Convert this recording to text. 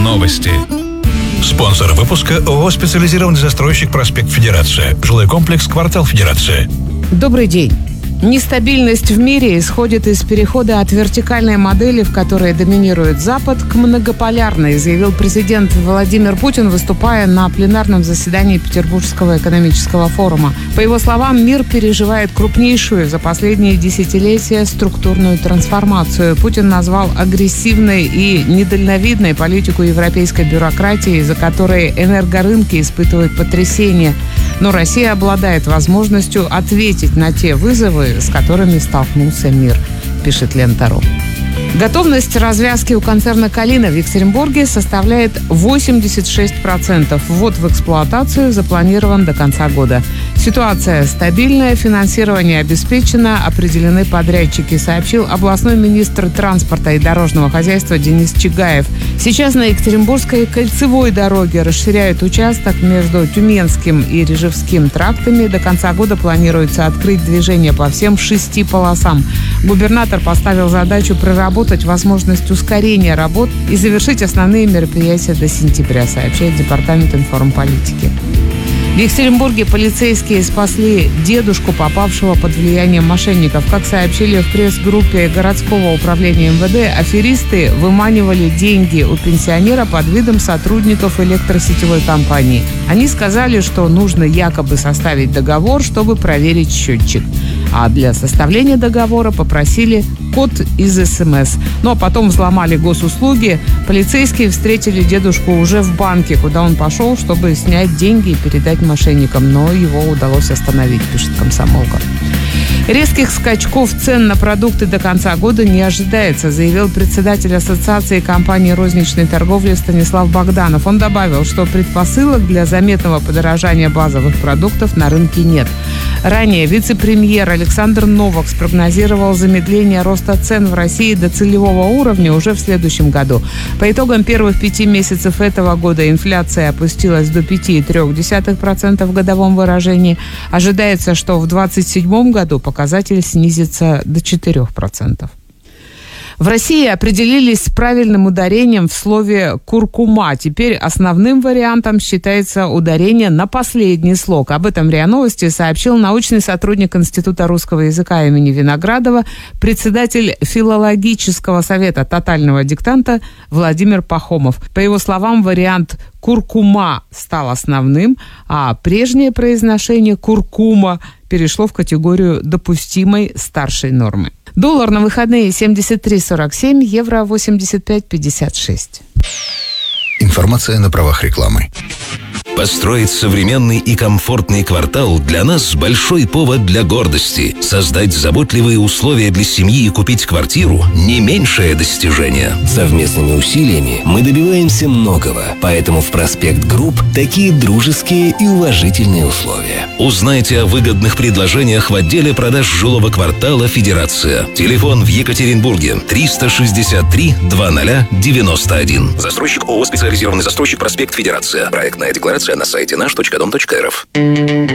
Новости. Спонсор выпуска ООО «Специализированный застройщик. Проспект Федерация». Жилой комплекс «Квартал Федерация». Добрый день. Нестабильность в мире исходит из перехода от вертикальной модели, в которой доминирует Запад, к многополярной, заявил президент Владимир Путин, выступая на пленарном заседании Петербургского экономического форума. По его словам, мир переживает крупнейшую за последние десятилетия структурную трансформацию. Путин назвал агрессивной и недальновидной политику европейской бюрократии, из-за которой энергорынки испытывают потрясение. Но Россия обладает возможностью ответить на те вызовы, с которыми столкнулся мир, пишет Лента.ру. Готовность развязки у концерна «Калина» в Екатеринбурге составляет 86%. Ввод в эксплуатацию запланирован до конца года. Ситуация стабильная, финансирование обеспечено, определены подрядчики, сообщил областной министр транспорта и дорожного хозяйства Денис Чигаев. Сейчас на Екатеринбургской кольцевой дороге расширяют участок между Тюменским и Рижевским трактами. До конца года планируется открыть движение по всем 6 полосам. Губернатор поставил задачу проработать возможность ускорения работ и завершить основные мероприятия до сентября, сообщает Департамент информполитики. В Екатеринбурге полицейские спасли дедушку, попавшего под влиянием мошенников. Как сообщили в пресс-группе городского управления МВД, аферисты выманивали деньги у пенсионера под видом сотрудников электросетевой компании. Они сказали, что нужно якобы составить договор, чтобы проверить счетчик. А для составления договора попросили код из СМС. Ну а потом взломали госуслуги. Полицейские встретили дедушку уже в банке, куда он пошел, чтобы снять деньги и передать мошенникам. Но его удалось остановить, пишет «Комсомолка». Резких скачков цен на продукты до конца года не ожидается, заявил председатель Ассоциации компаний розничной торговли Станислав Богданов. Он добавил, что предпосылок для заметного подорожания базовых продуктов на рынке нет. Ранее вице-премьер Александр Новак спрогнозировал замедление роста цен в России до целевого уровня уже в следующем году. По итогам первых 5 месяцев этого года инфляция опустилась до 5,3% в годовом выражении. Ожидается, что в 2027 году показатель снизится до 4%. В России определились с правильным ударением в слове «куркума». Теперь основным вариантом считается ударение на последний слог. Об этом РИА Новости сообщил научный сотрудник Института русского языка имени Виноградова, председатель филологического совета тотального диктанта Владимир Пахомов. По его словам, вариант «куркума» стал основным, а прежнее произношение «куркума» перешло в категорию допустимой старшей нормы. Доллар на выходные 73.47, евро 85.56. Информация на правах рекламы. Построить современный и комфортный квартал для нас большой повод для гордости. Создать заботливые условия для семьи и купить квартиру – не меньшее достижение. Совместными усилиями мы добиваемся многого, поэтому в «Проспект Групп» такие дружеские и уважительные условия. Узнайте о выгодных предложениях в отделе продаж жилого квартала «Федерация». Телефон в Екатеринбурге 363 2091. Застройщик ООО «Специализированный застройщик. Проспект Федерация». Проектная декларация на сайте наш.дом.рф.